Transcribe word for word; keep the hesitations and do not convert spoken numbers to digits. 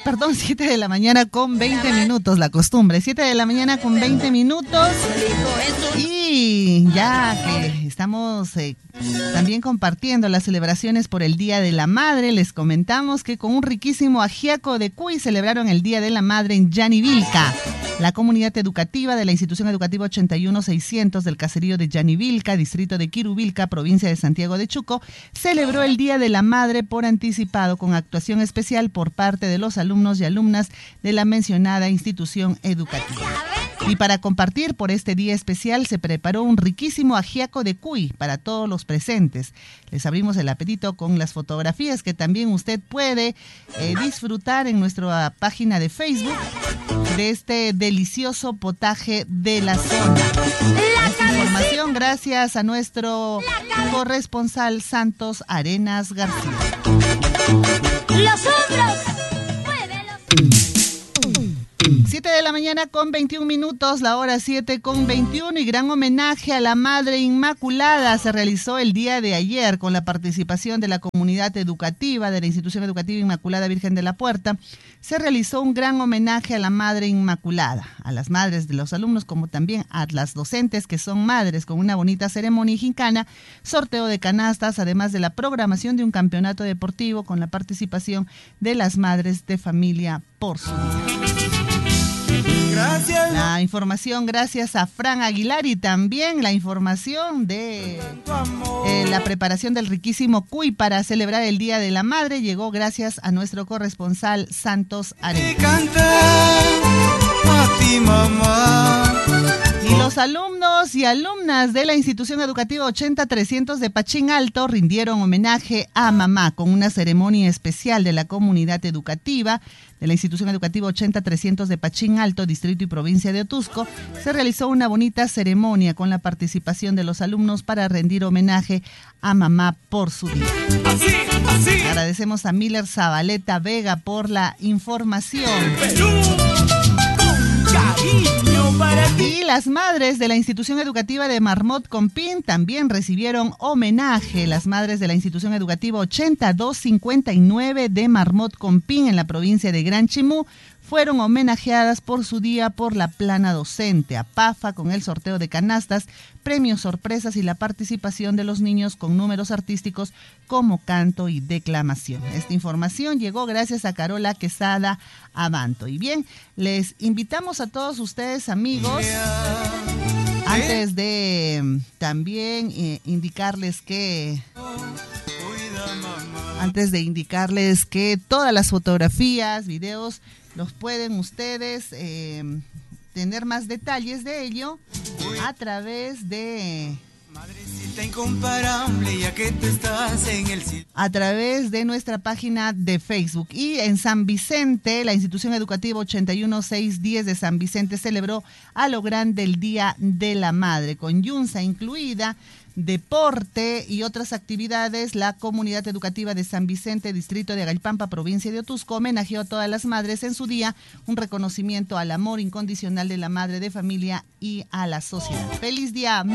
perdón, siete de la mañana con veinte minutos, la costumbre, siete de la mañana con veinte minutos. Y ya que estamos eh, también compartiendo las celebraciones por el Día de la Madre, les comentamos que con un riquísimo ajiaco de cuy celebraron el Día de la Madre en Llanivilca. La comunidad educativa de la institución educativa ochenta y uno seiscientos del caserío de Llanivilca, distrito de Quiruvilca, provincia de Santiago de Chuco, celebró el Día de la Madre por anticipado con actuación especial por parte de los alumnos y alumnas de la mencionada institución educativa. Y para compartir por este día especial se preparó un riquísimo ajiaco de cuy para todos los presentes. Les abrimos el apetito con las fotografías que también usted puede eh, disfrutar en nuestra página de Facebook de este delicioso potaje de la zona. Esta información gracias a nuestro corresponsal Santos Arenas García. Los hombros. siete de la mañana con veintiún minutos, la hora siete con veintiuno, y gran homenaje a la Madre Inmaculada se realizó el día de ayer con la participación de la comunidad educativa de la Institución Educativa Inmaculada Virgen de la Puerta. Se realizó un gran homenaje a la Madre Inmaculada, a las madres de los alumnos como también a las docentes que son madres, con una bonita ceremonia gincana, sorteo de canastas, además de la programación de un campeonato deportivo con la participación de las madres de familia por su día. Gracias. La información gracias a Fran Aguilar, y también la información de eh, la preparación del riquísimo cuy para celebrar el Día de la Madre llegó gracias a nuestro corresponsal Santos Arenas. Y los alumnos y alumnas de la institución educativa ochenta trescientos de Pachín Alto rindieron homenaje a mamá con una ceremonia especial de la comunidad educativa de la institución educativa ochenta trescientos de Pachín Alto, distrito y provincia de Otusco. Se realizó una bonita ceremonia con la participación de los alumnos para rendir homenaje a mamá por su día. Así, así. Agradecemos a Miller Zabaleta Vega por la información. Perú. Y las madres de la institución educativa de Marmot Compín también recibieron homenaje. Las madres de la institución educativa ochenta doscientos cincuenta y nueve de Marmot Compín en la provincia de Gran Chimú fueron homenajeadas por su día por la plana docente, A P A F A, con el sorteo de canastas, premios sorpresas y la participación de los niños con números artísticos como canto y declamación. Esta información llegó gracias a Carola Quesada Abanto. Y bien, les invitamos a todos ustedes, amigos, antes de también eh, indicarles que... Antes de indicarles que todas las fotografías, videos, los pueden ustedes eh, tener más detalles de ello a través de... Madrecita incomparable, ya que tú estás en el... A través de nuestra página de Facebook. Y en San Vicente, la institución educativa ochenta y uno seiscientos diez de San Vicente celebró a lo grande el Día de la Madre, con yunza incluida, deporte y otras actividades. La comunidad educativa de San Vicente, distrito de Agalpampa, provincia de Otusco, homenajeó a todas las madres en su día, un reconocimiento al amor incondicional de la madre de familia y a la sociedad. ¡Feliz día!